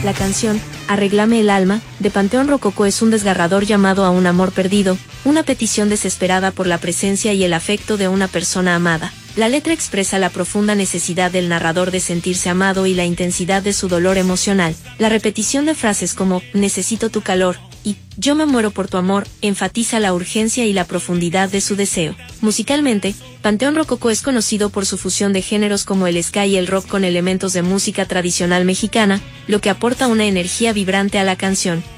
La canción, Arréglame el alma, de Panteón Rococó es un desgarrador llamado a un amor perdido, una petición desesperada por la presencia y el afecto de una persona amada. La letra expresa la profunda necesidad del narrador de sentirse amado y la intensidad de su dolor emocional. La repetición de frases como, necesito tu calor, y, yo me muero por tu amor, enfatiza la urgencia y la profundidad de su deseo. Musicalmente, Panteón Rococó es conocido por su fusión de géneros como el ska y el rock con elementos de música tradicional mexicana, lo que aporta una energía vibrante a la canción.